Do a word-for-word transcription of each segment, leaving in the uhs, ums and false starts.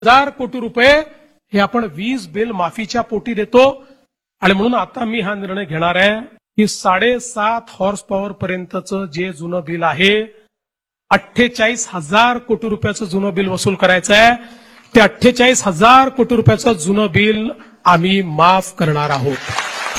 हजार कोटी रुपये हे आपण वीज बिल माफीच्या पोटी देतो आणि म्हणून आता मी हा निर्णय घेणार आहे की साडेसात हॉर्स पॉवर पर्यंतचं जे जुनं बिल आहे अठ्ठेचाळीस हजार कोटी रुपयाचं जुनं बिल वसूल करायचं आहे. ते अठ्ठेचाळीस हजार कोटी रुपयाचं जुनं बिल आम्ही माफ करणार आहोत.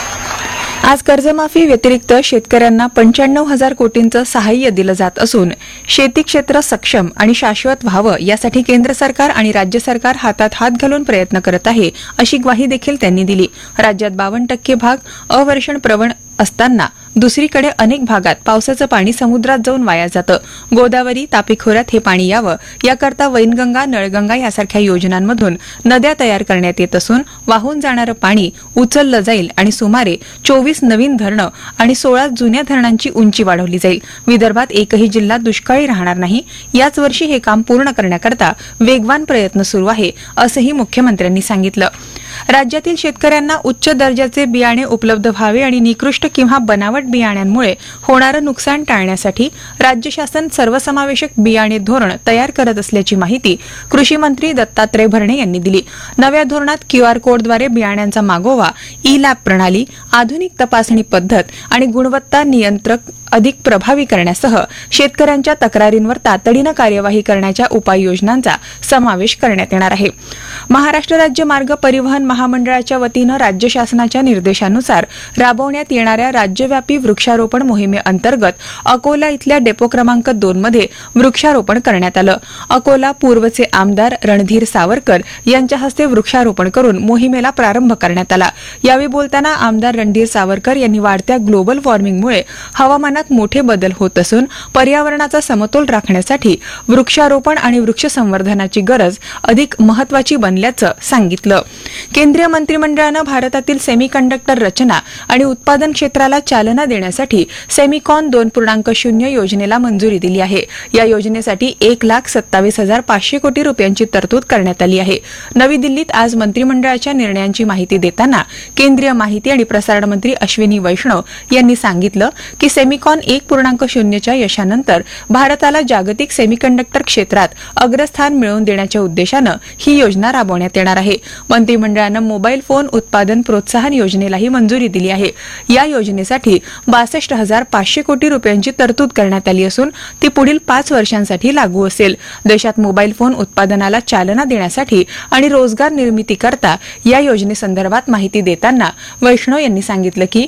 आज कर्जमाफी व्यतिरिक्त शेतकऱ्यांना पंच्याण्णव हजार कोटींचं सहाय्य दिलं जात असून शेती क्षेत्र सक्षम आणि शाश्वत व्हावं यासाठी केंद्र सरकार आणि राज्य सरकार हातात हात घालून प्रयत्न करत आहे अशी ग्वाही देखील त्यांनी दिली. राज्यात बावन्न टक्के भाग अवर्षण प्रवण असताना दुसरीकडे अनेक भागात पावसाचं पाणी समुद्रात जाऊन वाया जातं. गोदावरी तापी खोऱ्यात हे पाणी यावं याकरता वैनगंगा नळगंगा यासारख्या योजनांमधून नद्या तयार करण्यात येत असून वाहून जाणारं पाणी उचललं जाईल आणि सुमारे चोवीस नवीन धरणं आणि सोळा जुन्या धरणांची उंची वाढवली जाईल. विदर्भात एकही जिल्हा दुष्काळी राहणार नाही. याच वर्षी हे काम पूर्ण करण्याकरता वेगवान प्रयत्न सुरू आहे असंही मुख्यमंत्र्यांनी सांगितलं. राज्यातील शेतकऱ्यांना उच्च दर्जाचे बियाणे उपलब्ध व्हावे आणि निकृष्ट किंवा बनावट बियाण्यांमुळे होणारं नुकसान टाळण्यासाठी राज्य शासन सर्वसमावेशक बियाणे धोरण तयार करत असल्याची माहिती कृषी मंत्री दत्तात्रय भरणे यांनी दिली. नव्या धोरणात क्यूआर कोडद्वारे बियाण्यांचा मागोवा, ई लॅब प्रणाली, आधुनिक तपासणी पद्धत आणि गुणवत्ता नियंत्रक अधिक प्रभावी करण्यासह शेतकऱ्यांच्या तक्रारींवर तातडीनं कार्यवाही करण्याच्या उपाययोजनांचा समावेश करण्यात येणार आहे. महाराष्ट्र राज्य मार्ग परिवहन महामंडळाच्या वतीनं राज्य शासनाच्या निर्देशानुसार राबवण्यात येणाऱ्या राज्यव्यापी वृक्षारोपण मोहिमेअंतर्गत अकोला इथल्या डेपो क्रमांक दोन मध्ये वृक्षारोपण करण्यात आलं. अकोला पूर्वचे आमदार रणधीर सावरकर यांच्या हस्ते वृक्षारोपण करून मोहिमेला प्रारंभ करण्यात आला. यावेळी बोलताना आमदार रणधीर सावरकर यांनी वाढत्या ग्लोबल वॉर्मिंगमुळे हवामानात मोठे बदल होत असून पर्यावरणाचा समतोल राखण्यासाठी वृक्षारोपण आणि वृक्ष संवर्धनाची गरज अधिक महत्वाची बनल्याचं सांगितलं. केंद्रीय मंत्रिमंडळानं भारतातील सेमीकंडक्टर रचना आणि उत्पादन क्षेत्राला चालना देण्यासाठी सेमिकॉन दोन पूर्णांक शून्य योजनेला मंजुरी दिली आहे. या योजनेसाठी एक लाख सत्तावीस हजार पाचशे कोटी रुपयांची तरतूद करण्यात आली आहे. नवी दिल्लीत आज मंत्रिमंडळाच्या निर्णयांची माहिती देताना केंद्रीय माहिती आणि प्रसारण मंत्री अश्विनी वैष्णव यांनी सांगितलं की सेमिकॉन एक पूर्णांक शून्यच्या यशानंतर भारताला जागतिक सेमीकंडक्टर क्षेत्रात अग्रस्थान मिळवून देण्याच्या उद्देशानं ही योजना राबवण्यात येणार आहे. मंत्रिमंडळानं मोबाईल फोन उत्पादन प्रोत्साहन योजनेलाही मंजुरी दिली आहे. या योजनेसाठी बासष्ट हजार पाचशे कोटी रुपयांची तरतूद करण्यात आली असून ती पुढील पाच वर्षांसाठी लागू असेल. देशात मोबाईल फोन उत्पादनाला चालना देण्यासाठी आणि रोजगार निर्मितीकरता या योजनेसंदर्भात माहिती देताना वैष्णव यांनी सांगितलं की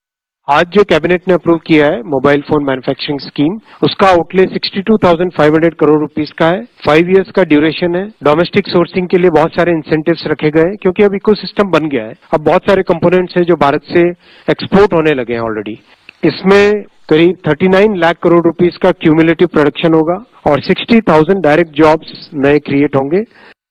आज जो कैबिनेट ने अप्रूव किया है मोबाइल फोन मैन्युफैक्चरिंग स्कीम, उसका आउटले बासठ हज़ार पाँच सौ करोड़ रुपीस का है. फाइव इयर्स का ड्यूरेशन है. डोमेस्टिक सोर्सिंग के लिए बहुत सारे इंसेंटिव्स रखे गए हैं क्योंकि अब इकोसिस्टम बन गया है. अब बहुत सारे कंपोनेंट्स हैं जो भारत से एक्सपोर्ट होने लगे हैं ऑलरेडी. इसमें करीब उनतालीस लाख करोड़ रुपीस का क्यूमुलेटिव प्रोडक्शन होगा और साठ हज़ार डायरेक्ट जॉब्स नए क्रिएट होंगे.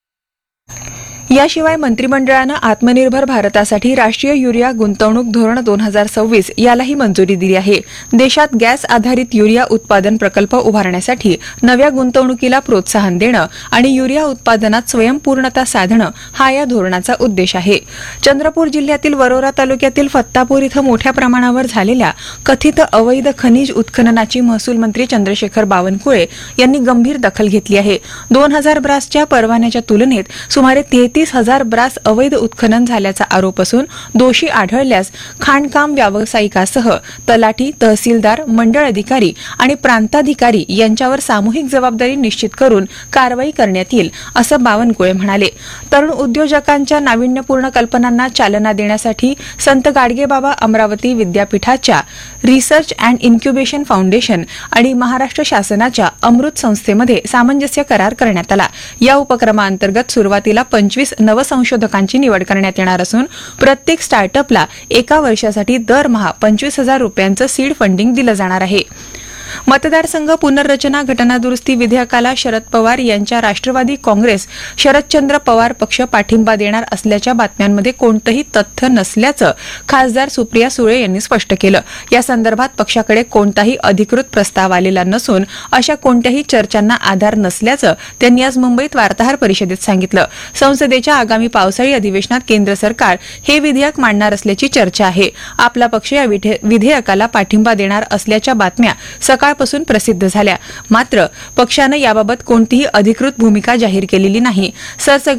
याशिवाय मंत्रिमंडळानं आत्मनिर्भर भारतासाठी राष्ट्रीय युरिया गुंतवणूक धोरण दोन हजार सव्वीस यालाही मंजुरी दिली आहे. देशात गॅस आधारित युरिया उत्पादन प्रकल्प उभारण्यासाठी नव्या गुंतवणुकीला प्रोत्साहन देणं आणि युरिया उत्पादनात स्वयंपूर्णता साधणं हा या धोरणाचा उद्देश आहे. चंद्रपूर जिल्ह्यातील वरोरा तालुक्यातील फत्तापूर इथं मोठ्या प्रमाणावर झालेल्या कथित अवैध खनिज उत्खननाची महसूल मंत्री चंद्रशेखर बावनकुळे यांनी गंभीर दखल घेतली आहे. दोन हजार ब्रासच्या परवान्याच्या तुलनेत सुमारे तेहतीस हजार ब्रास अवैध उत्खनन झाल्याचा आरोप असून दोषी आढळल्यास खाणकाम व्यावसायिकासह तलाठी, तहसीलदार, मंडळ अधिकारी आणि प्रांताधिकारी यांच्यावर सामूहिक जबाबदारी निश्चित करून कारवाई करण्यात येईल असं बावनकुळे म्हणाले. तरुण उद्योजकांच्या नाविन्यपूर्ण कल्पनांना चालना देण्यासाठी संत गाडगेबाबा अमरावती विद्यापीठाच्या रिसर्च अँड इन्क्युबेशन फाउंडेशन आणि महाराष्ट्र शासनाच्या अमृत संस्थेमध्ये सामंजस्य करार करण्यात आला. या उपक्रमाअंतर्गत सुरुवातीला पंचवीस नवसंशोधकांची निवड करण्यात येणार असून प्रत्येक स्टार्टअपला एका वर्षासाठी दरमहा पंचवीस हजार रुपयांचं सीड फंडिंग दिलं जाणार आहे. मतदारसंघ पुनर्रचना घटनादुरुस्ती विधेयकाला शरद पवार यांच्या राष्ट्रवादी काँग्रेस शरदचंद्र पवार पक्ष पाठिंबा देणार असल्याच्या बातम्यांमध्ये कोणतंही तथ्य नसल्याचं खासदार सुप्रिया सुळे यांनी स्पष्ट केलं. या संदर्भात पक्षाकडे कोणताही अधिकृत प्रस्ताव आलेला नसून अशा कोणत्याही चर्चांना आधार नसल्याचं त्यांनी आज मुंबईत वार्ताहर परिषदेत सांगितलं. संसदेच्या आगामी पावसाळी अधिवेशनात केंद्र सरकार हे विधेयक मांडणार असल्याची चर्चा आहे. आपला पक्ष या विधेयकाला पाठिंबा देणार असल्याच्या बातम्या सकाळ सकाळपासून प्रसिद्ध झाल्या. मात्र पक्षानं याबाबत कोणतीही अधिकृत भूमिका जाहीर केलेली नाही. सरसग